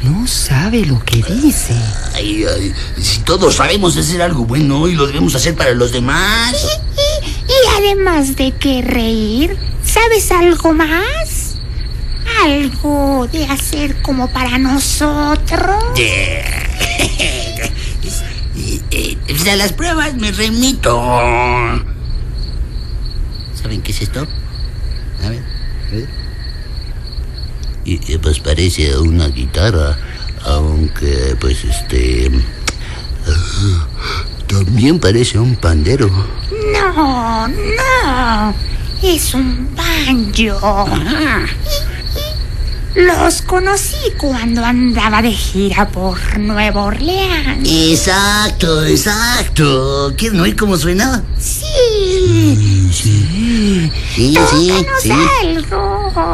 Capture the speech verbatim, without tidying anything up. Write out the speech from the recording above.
No sabe lo que dice. Ay, ay, si todos sabemos hacer algo bueno y lo debemos hacer para los demás. Y, y, y además de que reír, ¿sabes algo más? Algo de hacer como para nosotros. Y, eh, pues a las pruebas me remito. ¿Saben qué es esto? A ver, a ver. Y, y pues parece una guitarra, aunque pues este uh, también parece un pandero. No, no, es un banjo. Ajá. Los conocí cuando andaba de gira por Nueva Orleans. Exacto, exacto. ¿Quieren oír cómo suena? Sí. Sí, sí, sí. Tócanos sí. algo.